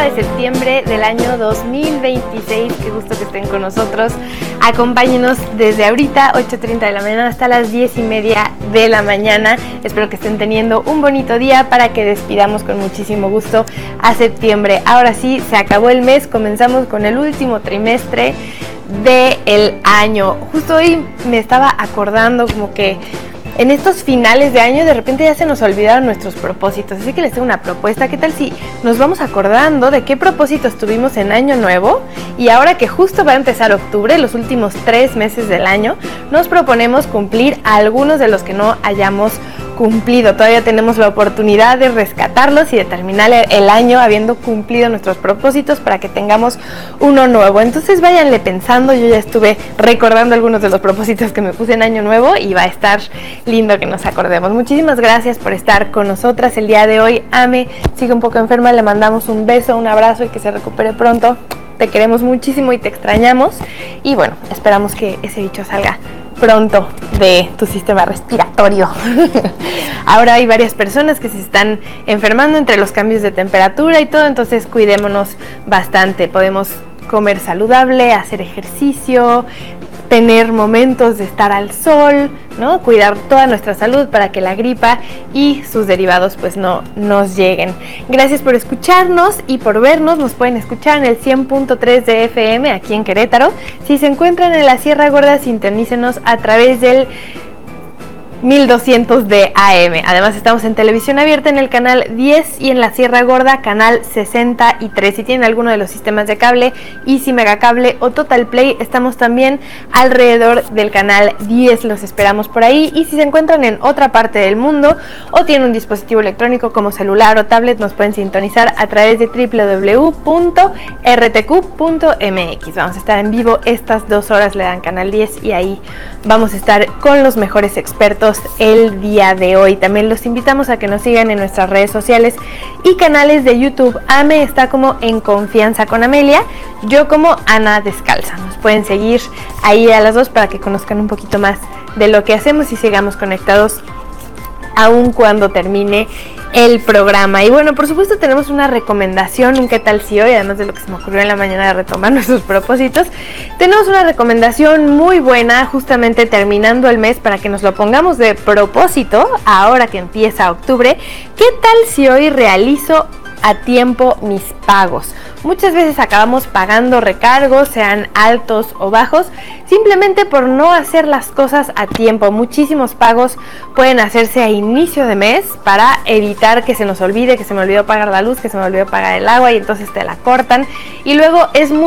de septiembre del año 2026. Qué gusto que estén con nosotros. Acompáñenos desde ahorita, 8:30 de la mañana, hasta las 10:30 de la mañana. Espero que estén teniendo un bonito día para que despidamos con muchísimo gusto a septiembre. Ahora sí, se acabó el mes, comenzamos con el último trimestre del año. Justo hoy me estaba acordando como que en estos finales de año de repente ya se nos olvidaron nuestros propósitos, así que les tengo una propuesta. ¿Qué tal si nos vamos acordando de qué propósitos tuvimos en Año Nuevo? Y ahora que justo va a empezar octubre, los últimos 3 meses del año, nos proponemos cumplir algunos de los que no hayamos cumplido. Todavía tenemos la oportunidad de rescatarlos y de terminar el año habiendo cumplido nuestros propósitos para que tengamos uno nuevo. Entonces váyanle pensando, yo ya estuve recordando algunos de los propósitos que me puse en Año Nuevo y va a estar lindo que nos acordemos. Muchísimas gracias por estar con nosotras el día de hoy. Ame sigue un poco enferma, le mandamos un beso, un abrazo y que se recupere pronto. Te queremos muchísimo y te extrañamos. Y bueno, esperamos que ese bicho salga pronto de tu sistema respiratorio. Ahora hay varias personas que se están enfermando entre los cambios de temperatura y todo, entonces cuidémonos bastante. Podemos comer saludable, hacer ejercicio, tener momentos de estar al sol, ¿no? Cuidar toda nuestra salud para que la gripa y sus derivados pues no nos lleguen. Gracias por escucharnos y por vernos. Nos pueden escuchar en el 100.3 de FM aquí en Querétaro. Si se encuentran en la Sierra Gorda, sintonícenos a través del 1200 de AM. Además estamos en televisión abierta en el canal 10 y en la Sierra Gorda canal 63. Si tienen alguno de los sistemas de cable, Easy, Megacable o Total Play, estamos también alrededor del canal 10. Los esperamos por ahí. Y si se encuentran en otra parte del mundo o tienen un dispositivo electrónico como celular o tablet, nos pueden sintonizar a través de www.rtq.mx. Vamos a estar en vivo estas 2 horas, le dan canal 10 y ahí vamos a estar con los mejores expertos el día de hoy. También los invitamos a que nos sigan en nuestras redes sociales y canales de YouTube. Ame está como En Confianza con Amelia, yo como Ana Descalza. Nos pueden seguir ahí a las dos para que conozcan un poquito más de lo que hacemos y sigamos conectados aun cuando termine el programa. Y bueno, por supuesto tenemos una recomendación, un qué tal si hoy, además de lo que se me ocurrió en la mañana de retomar nuestros propósitos, tenemos una recomendación muy buena justamente terminando el mes para que nos lo pongamos de propósito ahora que empieza octubre. ¿Qué tal si hoy realizo a tiempo mis pagos? Muchas veces acabamos pagando recargos, sean altos o bajos, simplemente por no hacer las cosas a tiempo. Muchísimos pagos pueden hacerse a inicio de mes para evitar que se nos olvide, que se me olvidó pagar la luz, que se me olvidó pagar el agua y entonces te la cortan. Y luego es muy